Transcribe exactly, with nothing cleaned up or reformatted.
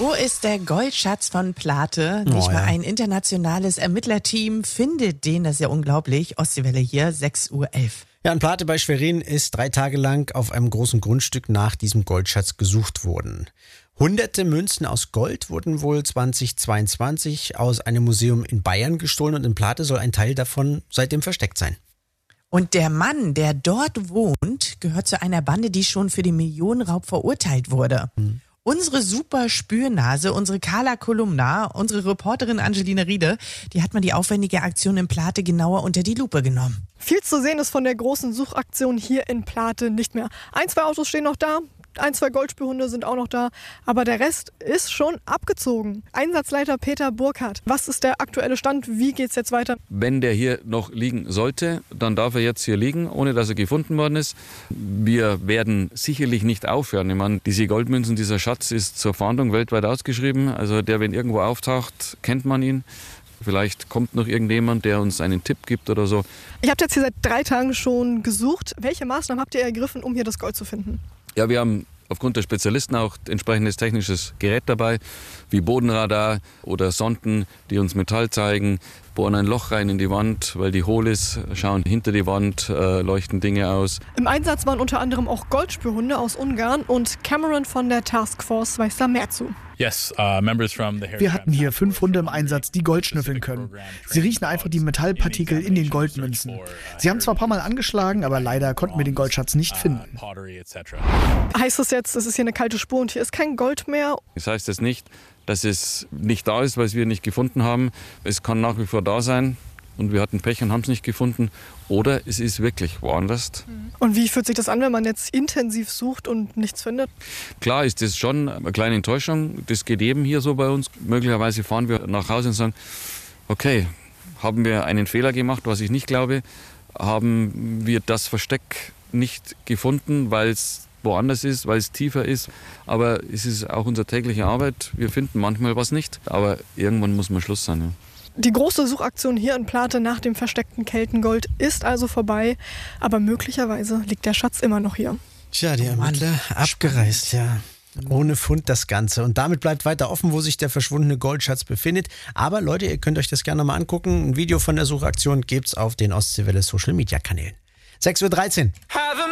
Wo ist der Goldschatz von Plate? Oh, Nicht mal ja. ein internationales Ermittlerteam findet den. Das ist ja unglaublich. Ostseewelle hier, sechs Uhr elf. Ja, in Plate bei Schwerin ist drei Tage lang auf einem großen Grundstück nach diesem Goldschatz gesucht worden. Hunderte Münzen aus Gold wurden wohl zweitausendzweiundzwanzig aus einem Museum in Bayern gestohlen und in Plate soll ein Teil davon seitdem versteckt sein. Und der Mann, der dort wohnt, gehört zu einer Bande, die schon für den Millionenraub verurteilt wurde. Hm. Unsere super Spürnase, unsere Carla Kolumna, unsere Reporterin Angelina Riede, die hat mal die aufwendige Aktion in Plate genauer unter die Lupe genommen. Viel zu sehen ist von der großen Suchaktion hier in Plate nicht mehr. Ein, zwei Autos stehen noch da. Ein, zwei Goldspürhunde sind auch noch da, aber der Rest ist schon abgezogen. Einsatzleiter Peter Burkhardt, was ist der aktuelle Stand? Wie geht's jetzt weiter? Wenn der hier noch liegen sollte, dann darf er jetzt hier liegen, ohne dass er gefunden worden ist. Wir werden sicherlich nicht aufhören. Ich meine, diese Goldmünzen, dieser Schatz ist zur Fahndung weltweit ausgeschrieben. Also der, wenn irgendwo auftaucht, kennt man ihn. Vielleicht kommt noch irgendjemand, der uns einen Tipp gibt oder so. Ihr habt jetzt hier seit drei Tagen schon gesucht. Welche Maßnahmen habt ihr ergriffen, um hier das Gold zu finden? Ja, wir haben aufgrund der Spezialisten auch entsprechendes technisches Gerät dabei, wie Bodenradar oder Sonden, die uns Metall zeigen, bohren ein Loch rein in die Wand, weil die hohl ist, schauen hinter die Wand, äh, leuchten Dinge aus. Im Einsatz waren unter anderem auch Goldspürhunde aus Ungarn und Cameron von der Taskforce weiß da mehr zu. Wir hatten hier fünf Hunde im Einsatz, die Gold schnüffeln können. Sie riechen einfach die Metallpartikel in den Goldmünzen. Sie haben zwar ein paar Mal angeschlagen, aber leider konnten wir den Goldschatz nicht finden. Heißt das jetzt, es ist hier eine kalte Spur und hier ist kein Gold mehr? Das heißt jetzt nicht, dass es nicht da ist, weil wir es nicht gefunden haben. Es kann nach wie vor da sein und wir hatten Pech und haben es nicht gefunden. Oder es ist wirklich woanders. Und wie fühlt sich das an, wenn man jetzt intensiv sucht und nichts findet? Klar ist das schon eine kleine Enttäuschung. Das geht eben hier so bei uns. Möglicherweise fahren wir nach Hause und sagen, okay, haben wir einen Fehler gemacht, was ich nicht glaube. Haben wir das Versteck nicht gefunden, weil es woanders ist, weil es tiefer ist. Aber es ist auch unsere tägliche Arbeit. Wir finden manchmal was nicht. Aber irgendwann muss mal Schluss sein. Ja. Die große Suchaktion hier in Plate nach dem versteckten Keltengold ist also vorbei, aber möglicherweise liegt der Schatz immer noch hier. Tja, die Ermittler abgereist, ja. Ohne Fund das Ganze. Und damit bleibt weiter offen, wo sich der verschwundene Goldschatz befindet. Aber Leute, ihr könnt euch das gerne mal angucken. Ein Video von der Suchaktion gibt's auf den Ostseewelle Social Media Kanälen. sechs Uhr dreizehn.